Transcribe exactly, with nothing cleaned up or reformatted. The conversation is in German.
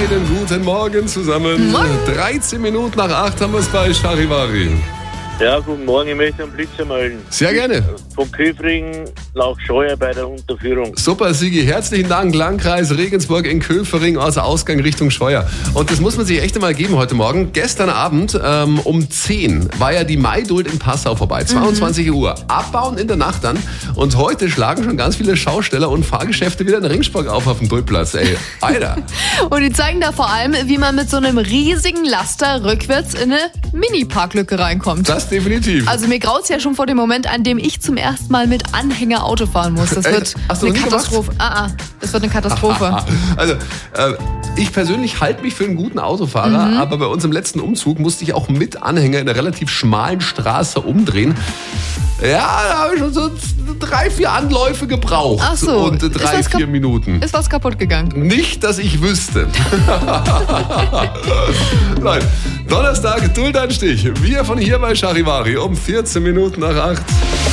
Einen guten Morgen zusammen. Morgen. dreizehn Minuten nach acht haben wir es bei Charivari. Ja, guten Morgen, ich möchte einen Blitzer melden. Sehr gerne. Von Köfring nach Scheuer bei der Unterführung. Super, Sigi. Herzlichen Dank. Landkreis Regensburg in Köfering aus Ausgang Richtung Scheuer. Und das muss man sich echt einmal geben heute Morgen. Gestern Abend ähm, um zehn war ja die Maidult in Passau vorbei. zweiundzwanzig Uhr. Abbauen in der Nacht dann. Und heute schlagen schon ganz viele Schausteller und Fahrgeschäfte wieder in Ringsburg auf auf dem Dultplatz. Ey, Alter. Und die zeigen da vor allem, wie man mit so einem riesigen Laster rückwärts in eine Mini-Parklücke reinkommt. Das definitiv. Also mir graut's ja schon vor dem Moment, an dem ich zum ersten Mal mit Anhänger Auto fahren muss. Das Echt? wird Hast du eine noch nie gemacht? Katastrophe. Ah, ah, das wird eine Katastrophe. Also, äh, ich persönlich halte mich für einen guten Autofahrer, Mhm. aber bei unserem letzten Umzug musste ich auch mit Anhänger in einer relativ schmalen Straße umdrehen. Ja, da habe ich schon so drei, vier Anläufe gebraucht. Ach so. Und äh, Ist drei, was vier kap- Minuten. Ist was kaputt gegangen? Nicht, dass ich wüsste. Nein, Donnerstag, Duldanstich. Wir von hier bei Charivari um vierzehn Minuten nach acht.